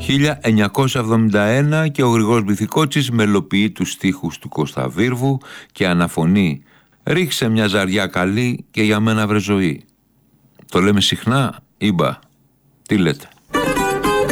1971 και ο Γρηγόρης Μπιθικότσης μελοποιεί τους στίχους του Κώστα Βίρβου και αναφωνεί «Ρίξε μια ζαριά καλή και για μένα βρε ζωή». Το λέμε συχνά, ήμπα. Τι λέτε?